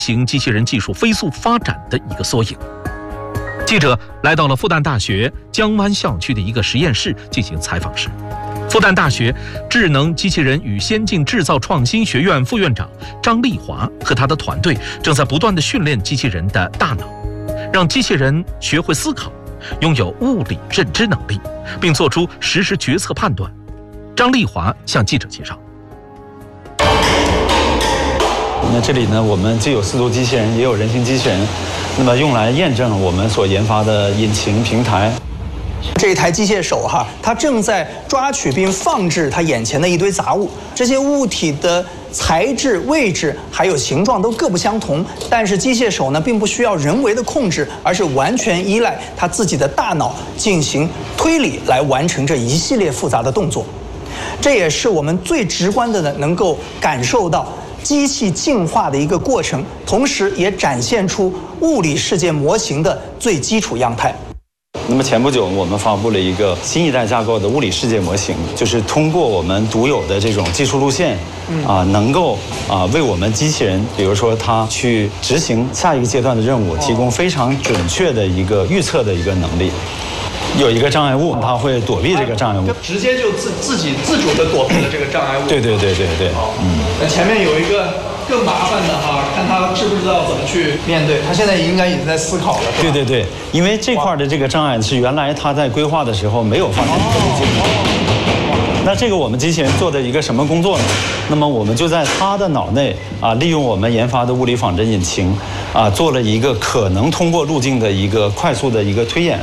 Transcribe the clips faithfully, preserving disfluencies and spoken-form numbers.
型机器人技术飞速发展的一个缩影。记者来到了复旦大学江湾校区的一个实验室进行采访时，复旦大学智能机器人与先进制造创新学院副院长张丽华和他的团队正在不断地训练机器人的大脑，让机器人学会思考，拥有物理认知能力，并做出实时决策判断。张丽华向记者介绍。 那这里呢，我们既有四足机器人，也有人形机器人，那么用来验证我们所研发的引擎平台。 这一台机械手哈，它正在抓取并放置它眼前的一堆杂物，这些物体的材质、位置还有形状都各不相同，但是机械手呢，并不需要人为的控制，而是完全依赖它自己的大脑进行推理来完成这一系列复杂的动作。这也是我们最直观的呢，能够感受到机器进化的一个过程，同时也展现出物理世界模型的最基础样态。 那么前不久，我们发布了一个新一代架构的物理世界模型，就是通过我们独有的这种技术路线，啊，能够啊为我们机器人，比如说它去执行下一个阶段的任务，提供非常准确的一个预测的一个能力。有一个障碍物，它会躲避这个障碍物， 直接就自自己自主的躲避了这个障碍物。 对对对对对， 嗯。那前面有一个更麻烦的哈，看他知不知道怎么去面对。他现在应该已经在思考了。 对对对，因为这块的这个障碍是原来他在规划的时候没有发现的路径。那这个我们机器人做的一个什么工作呢？那么我们就在他的脑内啊，利用我们研发的物理仿真引擎啊，做了一个可能通过路径的一个快速的一个推演。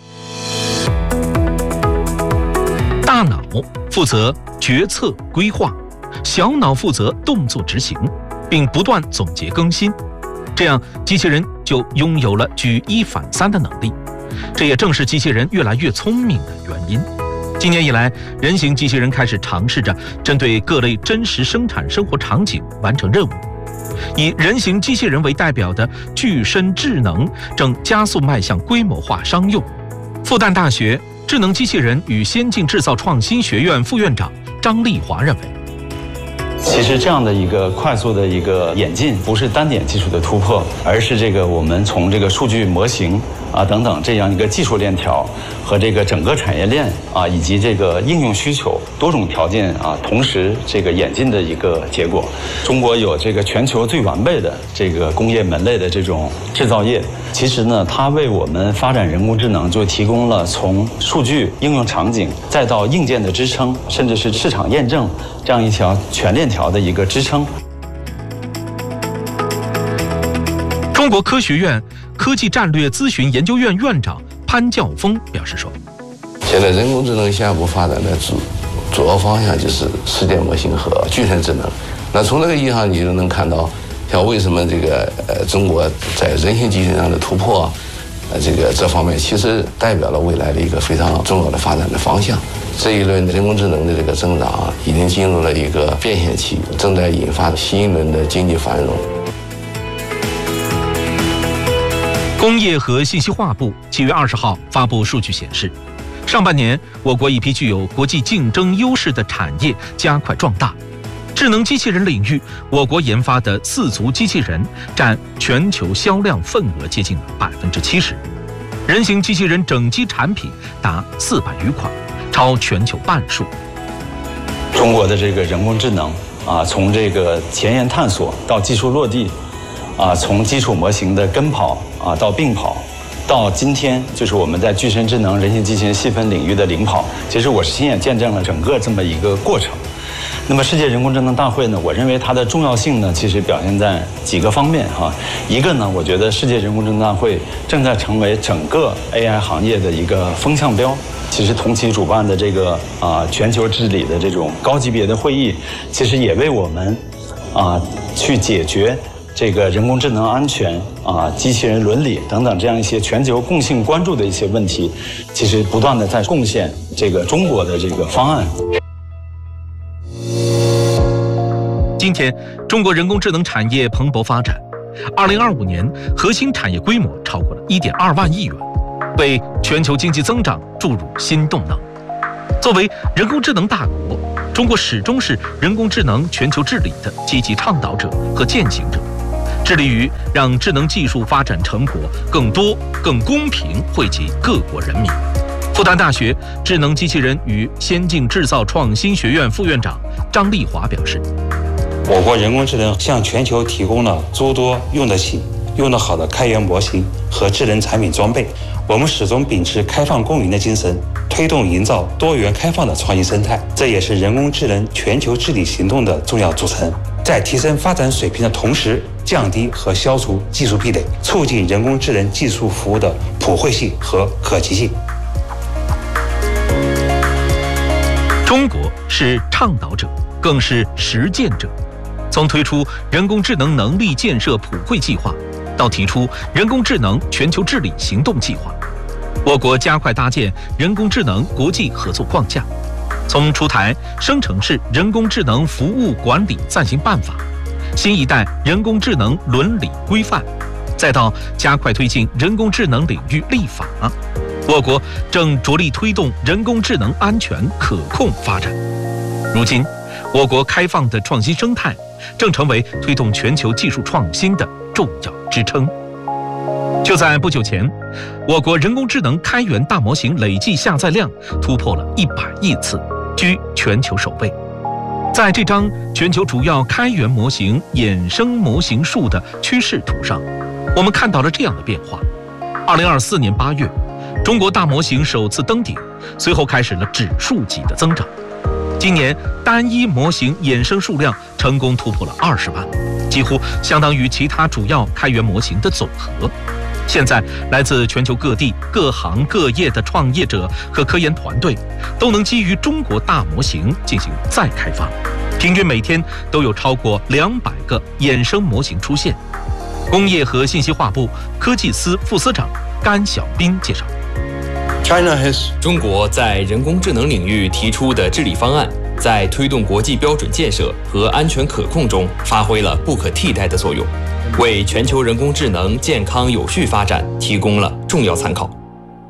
大脑负责决策规划，小脑负责动作执行，并不断总结更新，这样机器人就拥有了举一反三的能力。这也正是机器人越来越聪明的原因。今年以来，人形机器人开始尝试着针对各类真实生产生活场景完成任务。以人形机器人为代表的具身智能正加速迈向规模化商用。复旦大学智能机器人与先进制造创新学院副院长张丽华认为， 其实这样的一个快速的一个演进，不是单点技术的突破，而是这个我们从这个数据模型啊等等这样一个技术链条和这个整个产业链啊以及这个应用需求多种条件啊同时这个演进的一个结果。中国有这个全球最完备的这个工业门类的这种制造业，其实呢，它为我们发展人工智能就提供了从数据应用场景再到硬件的支撑，甚至是市场验证这样一条全链条的一个支撑。 中国科学院科技战略咨询研究院院长潘教峰表示说， 现在人工智能下一步发展的主主要方向就是世界模型和具身智能。那从这个意义上，你就能看到，像为什么这个呃中国在人形机器人上的突破，呃这个这方面其实代表了未来的一个非常重要的发展的方向。这一轮人工智能的这个增长啊，已经进入了一个变现期，正在引发新一轮的经济繁荣。 工业和信息化部七月二十号发布数据显示，上半年我国一批具有国际竞争优势的产业加快壮大。智能机器人领域，我国研发的四足机器人占全球销量份额接近百分之七十，人形机器人整机产品达四百余款，超全球半数。 中国的这个人工智能啊，从这个前沿探索到技术落地，啊，从基础模型的跟跑啊到并跑，到今天就是我们在具身智能、人形机器人细分领域的领跑。其实我是亲眼见证了整个这么一个过程。那么世界人工智能大会呢，我认为它的重要性呢，其实表现在几个方面哈。一个呢，我觉得世界人工智能大会正在成为整个 A I 行业的一个风向标。其实同期主办的这个啊全球治理的这种高级别的会议，其实也为我们啊去解决这个人工智能安全啊、机器人伦理等等这样一些全球共性关注的一些问题，其实不断的在贡献这个中国的这个方案。 今天，中国人工智能产业蓬勃发展，二零二五年核心产业规模超过了一点二万亿元，为全球经济增长注入新动能。作为人工智能大国，中国始终是人工智能全球治理的积极倡导者和践行者。 致力于让智能技术发展成果更多、更公平惠及各国人民。复旦大学智能机器人与先进制造创新学院副院长张丽华表示， 我国人工智能向全球提供了诸多用得起、用得好的开源模型和智能产品装备。我们始终秉持开放共赢的精神，推动营造多元开放的创新生态，这也是人工智能全球治理行动的重要组成。在提升发展水平的同时，降低和消除技术壁垒，促进人工智能技术服务的普惠性和可及性。 中国是倡导者，更是实践者。从推出人工智能能力建设普惠计划，到提出人工智能全球治理行动计划，我国加快搭建人工智能国际合作框架。从出台生成式人工智能服务管理暂行办法、新一代人工智能伦理规范，再到加快推进人工智能领域立法，我国正着力推动人工智能安全可控发展。如今，我国开放的创新生态正成为推动全球技术创新的重要支撑。就在不久前，我国人工智能开源大模型累计下载量突破了一百亿次，居全球首位。在这张全球主要开源模型衍生模型数的趋势图上，我们看到了这样的变化：二零二四年八月，中国大模型首次登顶，随后开始了指数级的增长。今年单一模型衍生数量成功突破了二十万，几乎相当于其他主要开源模型的总和。现在，来自全球各地各行各业的创业者和科研团队都能基于中国大模型进行再开发，平均每天都有超过两百个衍生模型出现。工业和信息化部科技司副司长甘晓斌介绍， 中国在人工智能领域提出的治理方案，在推动国际标准建设和安全可控中发挥了不可替代的作用，为全球人工智能健康有序发展提供了重要参考。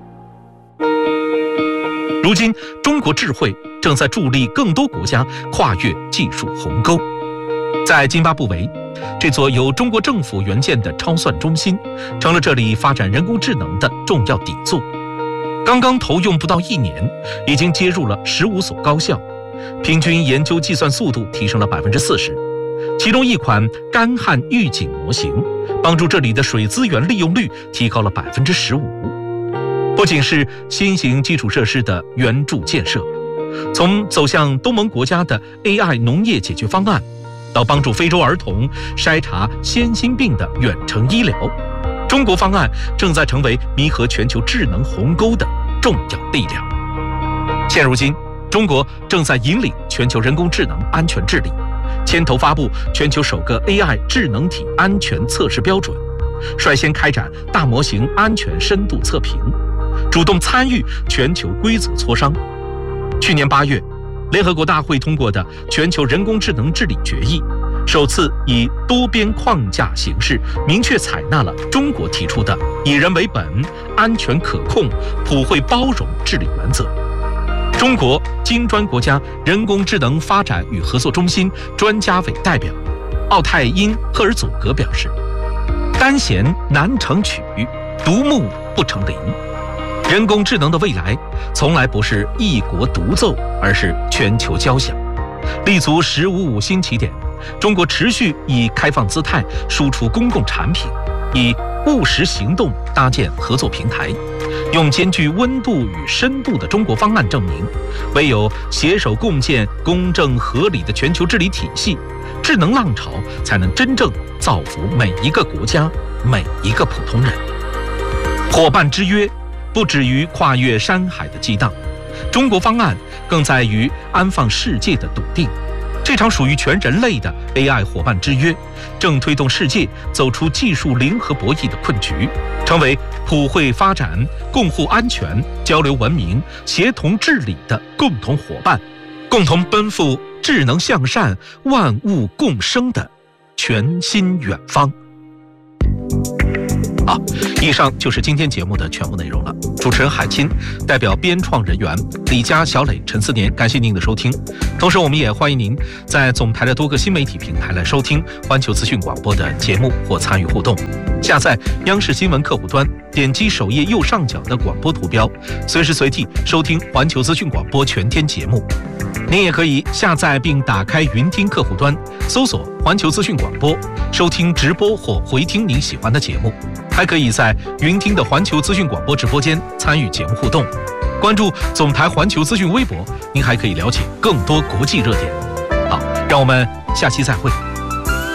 如今，中国智慧正在助力更多国家跨越技术鸿沟。在津巴布韦，这座由中国政府援建的超算中心，成了这里发展人工智能的重要底座。刚刚投用不到一年，已经接入了十五所高校，平均研究计算速度提升了百分之四十。其中一款干旱预警模型，帮助这里的水资源利用率提高了百分之十五。不仅是新型基础设施的援助建设，从走向东盟国家的 A I 农业解决方案，到帮助非洲儿童筛查先心病的远程医疗，中国方案正在成为弥合全球智能鸿沟的重要力量。现如今，中国正在引领全球人工智能安全治理，牵头发布全球首个 A I 智能体安全测试标准，率先开展大模型安全深度测评，主动参与全球规则磋商。去年八月，联合国大会通过的全球人工智能治理决议，首次以多边框架形式明确采纳了中国提出的以人为本、安全可控、普惠包容治理原则。中国金砖国家人工智能发展与合作中心专家委代表奥泰因赫尔佐格表示，单弦难成曲，独木不成林。人工智能的未来从来不是一国独奏，而是全球交响。立足十五五新起点，中国持续以开放姿态输出公共产品，以务实行动搭建合作平台，用兼具温度与深度的中国方案证明，唯有携手共建公正合理的全球治理体系，智能浪潮才能真正造福每一个国家、每一个普通人。伙伴之约不止于跨越山海的激荡，中国方案更在于安放世界的笃定。这场属于全人类的 A I 伙伴之约，正推动世界走出技术零和博弈的困局，成为普惠发展、共护安全、交流文明、协同治理的共同伙伴，共同奔赴智能向善、万物共生的全新远方。 好，以上就是今天节目的全部内容了。主持人海清，代表编创人员李佳、小磊、陈思年，感谢您的收听。同时，我们也欢迎您在总台的多个新媒体平台来收听环球资讯广播的节目或参与互动。下载央视新闻客户端，点击首页右上角的广播图标，随时随地收听环球资讯广播全天节目。您也可以下载并打开云听客户端，搜索环球资讯广播，收听直播或回听您喜欢的节目。还可以在云听的环球资讯广播直播间参与节目互动。关注总台环球资讯微博，您还可以了解更多国际热点。好，让我们下期再会。